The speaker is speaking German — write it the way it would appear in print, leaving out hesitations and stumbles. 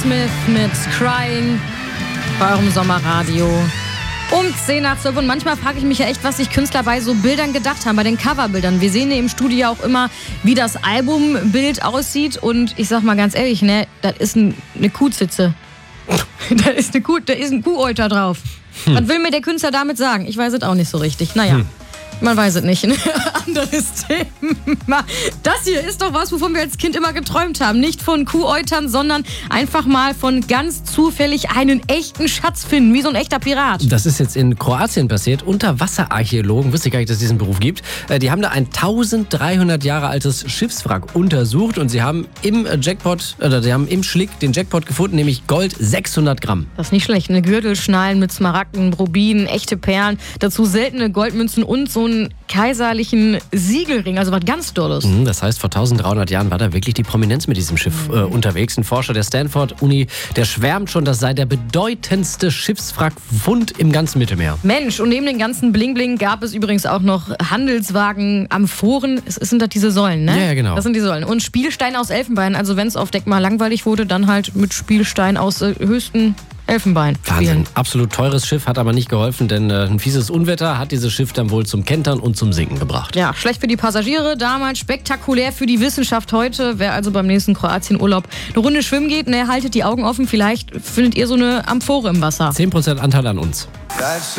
Smith mit Crying bei eurem Sommerradio. Um 10 nach 12. Und manchmal frage ich mich ja echt, was sich Künstler bei so Bildern gedacht haben, bei den Coverbildern. Wir sehen ja im Studio auch immer, wie das Albumbild aussieht. Und ich sag mal ganz ehrlich, ne, das ist eine Kuhzitze. Da ist ein Kuhäuter drauf. Was will mir der Künstler damit sagen? Ich weiß es auch nicht so richtig. Naja. Man weiß es nicht. Anderes Thema. Das hier ist doch was, wovon wir als Kind immer geträumt haben. Nicht von Kuhäutern, sondern einfach mal von ganz zufällig einen echten Schatz finden, wie so ein echter Pirat. Das ist jetzt in Kroatien passiert. Unterwasserarchäologen, wusste ich gar nicht, dass es diesen Beruf gibt. Die haben da ein 1300 Jahre altes Schiffswrack untersucht und sie haben im Schlick den Jackpot gefunden, nämlich Gold 600 Gramm. Das ist nicht schlecht. Eine Gürtelschnallen mit Smaragden, Rubinen, echte Perlen. Dazu seltene Goldmünzen und so einen kaiserlichen Siegelring, also was ganz Dolles. Das heißt, vor 1300 Jahren war da wirklich die Prominenz mit diesem Schiff unterwegs. Ein Forscher der Stanford-Uni, der schwärmt schon, das sei der bedeutendste Schiffswrackfund im ganzen Mittelmeer. Mensch, und neben den ganzen Bling-Bling gab es übrigens auch noch Handelswagen, Amphoren. Sind das diese Säulen, ne? Ja, genau. Das sind die Säulen. Und Spielstein aus Elfenbein. Also wenn es auf Deck mal langweilig wurde, dann halt mit Spielstein aus höchsten Elfenbein spielen. Wahnsinn. Absolut teures Schiff, hat aber nicht geholfen, denn ein fieses Unwetter hat dieses Schiff dann wohl zum Kentern und zum Sinken gebracht. Ja, schlecht für die Passagiere, damals spektakulär für die Wissenschaft heute. Wer also beim nächsten Kroatien-Urlaub eine Runde schwimmen geht, haltet die Augen offen, vielleicht findet ihr so eine Amphore im Wasser. 10% Anteil an uns.